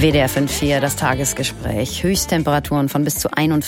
WDR 5.4, das Tagesgespräch. Höchsttemperaturen von bis zu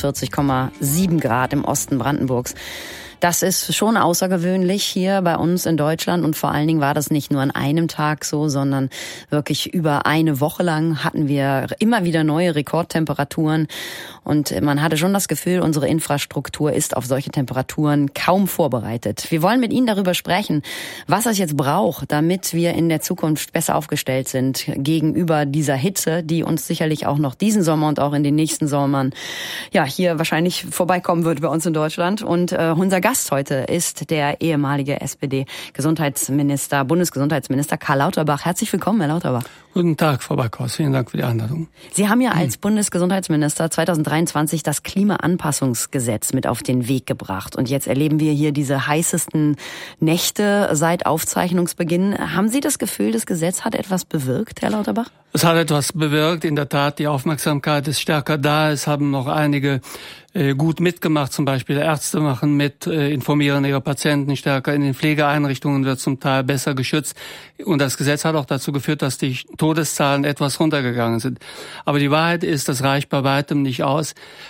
41,7 Grad im Osten Brandenburgs. Das ist schon außergewöhnlich hier bei uns in Deutschland und vor allen Dingen war das nicht nur an einem Tag so, sondern wirklich über eine Woche lang hatten wir immer wieder neue Rekordtemperaturen und man hatte schon das Gefühl, unsere Infrastruktur ist auf solche Temperaturen kaum vorbereitet. Wir wollen mit Ihnen darüber sprechen, was es jetzt braucht, damit wir in der Zukunft besser aufgestellt sind gegenüber dieser Hitze, die uns sicherlich auch noch diesen Sommer und auch in den nächsten Sommern hier wahrscheinlich vorbeikommen wird bei uns in Deutschland. Und unser Gast heute ist der ehemalige SPD-Gesundheitsminister, Bundesgesundheitsminister Karl Lauterbach. Herzlich willkommen, Herr Lauterbach. Guten Tag, Frau Backhaus. Vielen Dank für die Einladung. Sie haben ja als Bundesgesundheitsminister 2023 das Klimaanpassungsgesetz mit auf den Weg gebracht. Und jetzt erleben wir hier diese heißesten Nächte seit Aufzeichnungsbeginn. Haben Sie das Gefühl, das Gesetz hat etwas bewirkt, Herr Lauterbach? Es hat etwas bewirkt. In der Tat, die Aufmerksamkeit ist stärker da. Es haben noch einige gut mitgemacht. Zum Beispiel Ärzte machen mit, informieren ihre Patienten stärker. In den Pflegeeinrichtungen wird zum Teil besser geschützt. Und das Gesetz hat auch dazu geführt, dass die Todeszahlen etwas runtergegangen sind. Aber die Wahrheit ist, das reicht bei weitem nicht aus.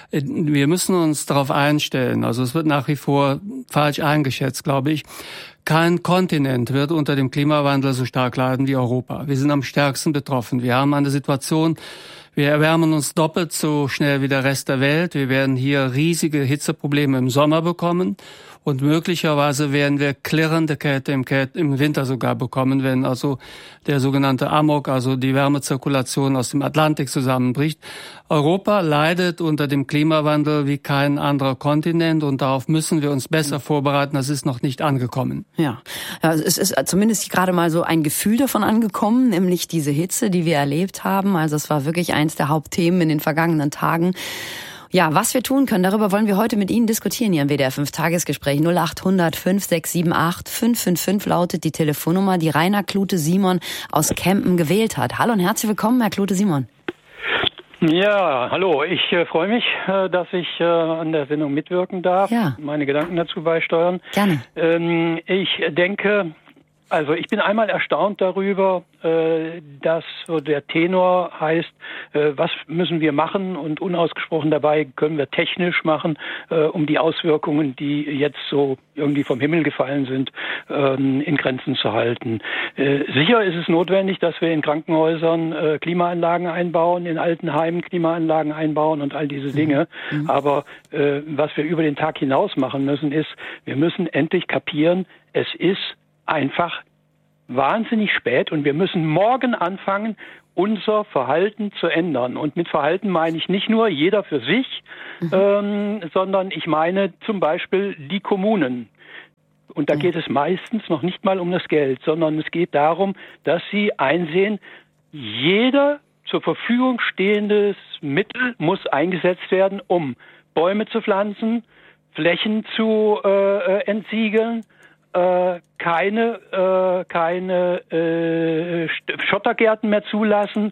Wir müssen uns darauf einstellen. Also es wird nach wie vor falsch eingeschätzt, glaube ich. Kein Kontinent wird unter dem Klimawandel so stark leiden wie Europa. Wir sind am stärksten betroffen. Wir haben eine Situation, wir erwärmen uns doppelt so schnell wie der Rest der Welt. Wir werden hier riesige Hitzeprobleme im Sommer bekommen. Und möglicherweise werden wir klirrende Kälte im Winter sogar bekommen, wenn also der sogenannte Amok, also die Wärmezirkulation aus dem Atlantik zusammenbricht. Europa leidet unter dem Klimawandel wie kein anderer Kontinent und darauf müssen wir uns besser vorbereiten. Das ist noch nicht angekommen. Ja, es ist zumindest gerade mal so ein Gefühl davon angekommen, nämlich diese Hitze, die wir erlebt haben. Also es war wirklich eins der Hauptthemen in den vergangenen Tagen. Ja, was wir tun können, darüber wollen wir heute mit Ihnen diskutieren hier im WDR 5 Tagesgespräch. 0800 5678 555 lautet die Telefonnummer, die Rainer Klute-Simon aus Kempen gewählt hat. Hallo und herzlich willkommen, Herr Klute-Simon. Ja, hallo. Ich freue mich, dass ich an der Sendung mitwirken darf, meine Gedanken dazu beisteuern. Gerne. Ich denke, also ich bin einmal erstaunt darüber, dass so der Tenor heißt, was müssen wir machen und unausgesprochen dabei können wir technisch machen, um die Auswirkungen, die jetzt so irgendwie vom Himmel gefallen sind, in Grenzen zu halten. Sicher ist es notwendig, dass wir in Krankenhäusern Klimaanlagen einbauen, in Altenheimen Klimaanlagen einbauen und all diese Dinge. Aber was wir über den Tag hinaus machen müssen, ist, wir müssen endlich kapieren, es ist einfach wahnsinnig spät und wir müssen morgen anfangen, unser Verhalten zu ändern. Und mit Verhalten meine ich nicht nur jeder für sich, sondern ich meine zum Beispiel die Kommunen. Und da geht es meistens noch nicht mal um das Geld, sondern es geht darum, dass sie einsehen, jeder zur Verfügung stehendes Mittel muss eingesetzt werden, um Bäume zu pflanzen, Flächen zu entsiegeln, keine Schottergärten mehr zulassen,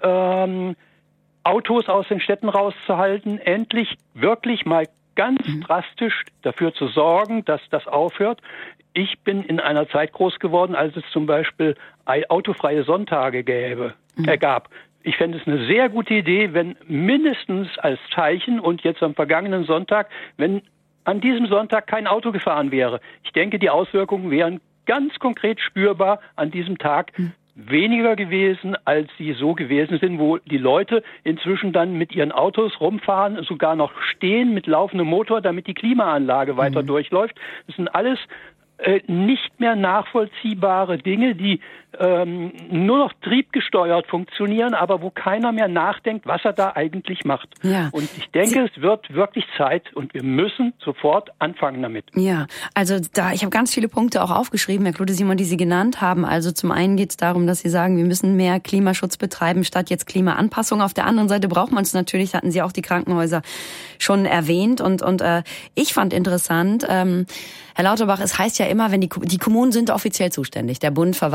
Autos aus den Städten rauszuhalten, endlich wirklich mal ganz drastisch dafür zu sorgen, dass das aufhört. Ich bin in einer Zeit groß geworden, als es zum Beispiel autofreie Sonntage gab. Ich fände es eine sehr gute Idee, wenn mindestens als Zeichen und jetzt am vergangenen Sonntag, wenn an diesem Sonntag kein Auto gefahren wäre. Ich denke, die Auswirkungen wären ganz konkret spürbar an diesem Tag weniger gewesen, als sie so gewesen sind, wo die Leute inzwischen dann mit ihren Autos rumfahren, sogar noch stehen mit laufendem Motor, damit die Klimaanlage weiter durchläuft. Das sind alles nicht mehr nachvollziehbare Dinge, die nur noch triebgesteuert funktionieren, aber wo keiner mehr nachdenkt, was er da eigentlich macht. Ja. Und ich denke, es wird wirklich Zeit und wir müssen sofort anfangen damit. Ja, also ich habe ganz viele Punkte auch aufgeschrieben, Herr Klute-Simon, die Sie genannt haben. Also zum einen geht es darum, dass Sie sagen, wir müssen mehr Klimaschutz betreiben, statt jetzt Klimaanpassung. Auf der anderen Seite braucht man es natürlich, hatten Sie auch die Krankenhäuser schon erwähnt. Und ich fand interessant, Herr Lauterbach, es heißt ja immer, wenn die Kommunen sind offiziell zuständig. Der Bund verweist ja auch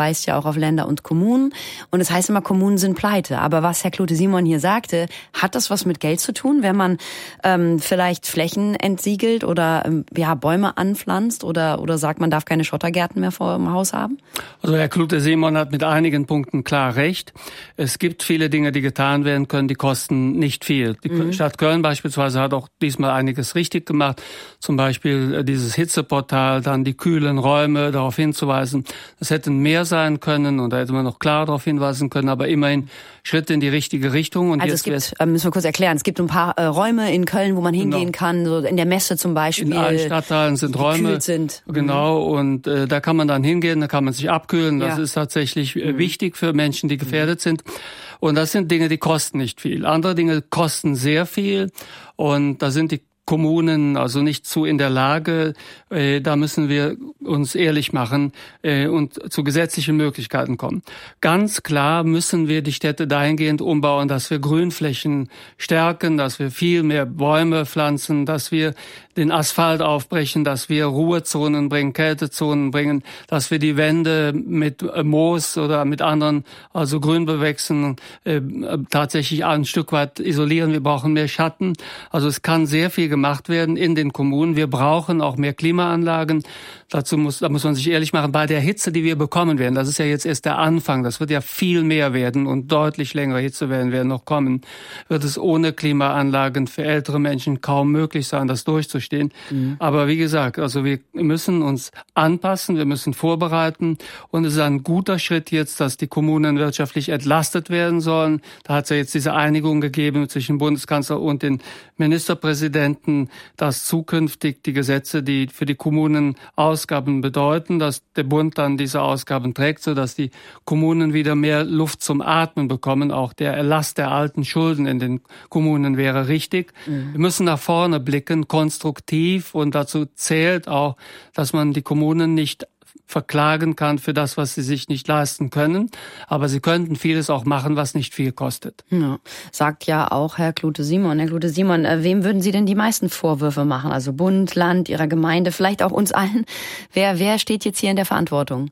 auch auf Länder und Kommunen. Und es heißt immer, Kommunen sind pleite. Aber was Herr Klute-Simon hier sagte, hat das was mit Geld zu tun, wenn man vielleicht Flächen entsiegelt oder Bäume anpflanzt oder sagt, man darf keine Schottergärten mehr vor dem Haus haben? Also Herr Klute-Simon hat mit einigen Punkten klar recht. Es gibt viele Dinge, die getan werden können, die kosten nicht viel. Die Stadt Köln beispielsweise hat auch diesmal einiges richtig gemacht. Zum Beispiel dieses Hitzeportal, dann die kühlen Räume, darauf hinzuweisen. Das hätten mehr sein können und da hätte man noch klar darauf hinweisen können, aber immerhin Schritte in die richtige Richtung. Und also jetzt es gibt, müssen wir kurz erklären, es gibt ein paar Räume in Köln, wo man hingehen kann, so in der Messe zum Beispiel. In allen Stadtteilen sind Räume. Sind. Genau, und da kann man dann hingehen, da kann man sich abkühlen. Das ist tatsächlich wichtig für Menschen, die gefährdet sind. Und das sind Dinge, die kosten nicht viel. Andere Dinge kosten sehr viel und da sind die Kommunen also nicht zu in der Lage, da müssen wir uns ehrlich machen und zu gesetzlichen Möglichkeiten kommen. Ganz klar müssen wir die Städte dahingehend umbauen, dass wir Grünflächen stärken, dass wir viel mehr Bäume pflanzen, dass wir den Asphalt aufbrechen, dass wir Ruhezonen bringen, Kältezonen bringen, dass wir die Wände mit Moos oder mit anderen, also Grünbewächsen tatsächlich ein Stück weit isolieren. Wir brauchen mehr Schatten. Also es kann sehr viel gemacht werden in den Kommunen. Wir brauchen auch mehr Klimaanlagen. Da muss man sich ehrlich machen, bei der Hitze, die wir bekommen werden, das ist ja jetzt erst der Anfang, das wird ja viel mehr werden und deutlich längere Hitzewellen werden noch kommen, wird es ohne Klimaanlagen für ältere Menschen kaum möglich sein, das durchzustehen. Aber wie gesagt, also wir müssen uns anpassen, wir müssen vorbereiten und es ist ein guter Schritt jetzt, dass die Kommunen wirtschaftlich entlastet werden sollen. Da hat es ja jetzt diese Einigung gegeben zwischen Bundeskanzler und den Ministerpräsidenten, dass zukünftig die Gesetze, die für die Kommunen Ausgaben bedeuten, dass der Bund dann diese Ausgaben trägt, sodass die Kommunen wieder mehr Luft zum Atmen bekommen. Auch der Erlass der alten Schulden in den Kommunen wäre richtig. Wir müssen nach vorne blicken, konstruktiv, und dazu zählt auch, dass man die Kommunen nicht verklagen kann für das, was sie sich nicht leisten können. Aber sie könnten vieles auch machen, was nicht viel kostet. Ja, sagt ja auch Herr Klute-Simon. Herr Klute-Simon, wem würden Sie denn die meisten Vorwürfe machen? Also Bund, Land, Ihrer Gemeinde, vielleicht auch uns allen. Wer steht jetzt hier in der Verantwortung?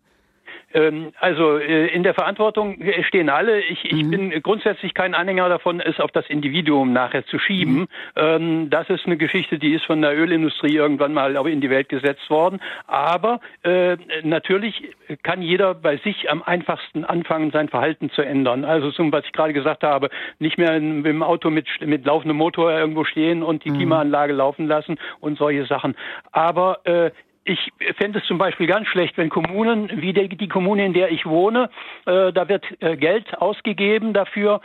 Also in der Verantwortung stehen alle. Ich bin grundsätzlich kein Anhänger davon, es auf das Individuum nachher zu schieben. Das ist eine Geschichte, die ist von der Ölindustrie irgendwann mal in die Welt gesetzt worden. Aber natürlich kann jeder bei sich am einfachsten anfangen, sein Verhalten zu ändern. Also zum, was ich gerade gesagt habe, nicht mehr mit dem Auto mit laufendem Motor irgendwo stehen und die Klimaanlage laufen lassen und solche Sachen. Aber ich fände es zum Beispiel ganz schlecht, wenn Kommunen, wie die Kommune, in der ich wohne, da wird Geld ausgegeben dafür,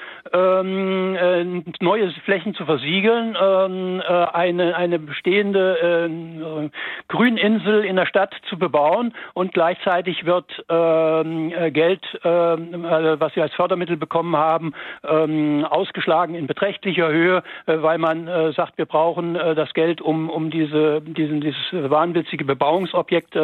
neue Flächen zu versiegeln, eine bestehende Grüninsel in der Stadt zu bebauen, und gleichzeitig wird Geld, was wir als Fördermittel bekommen haben, ausgeschlagen in beträchtlicher Höhe, weil man sagt, wir brauchen das Geld, um dieses wahnwitzige Bebauungsobjekt